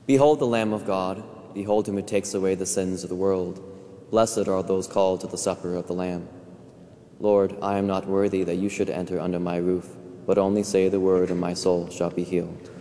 Behold the Lamb of God. Behold him who takes away the sins of the world. Blessed are those called to the supper of the Lamb. Lord, I am not worthy that you should enter under my roof, but only say the word, and my soul shall be healed.